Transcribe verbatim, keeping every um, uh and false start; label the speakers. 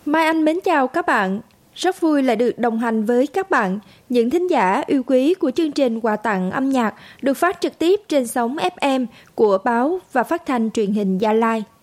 Speaker 1: Mai Anh mến chào các bạn. Rất vui là được đồng hành với các bạn, những thính giả yêu quý của chương trình quà tặng âm nhạc được phát trực tiếp trên sóng ép em của báo và phát thanh truyền hình Gia Lai.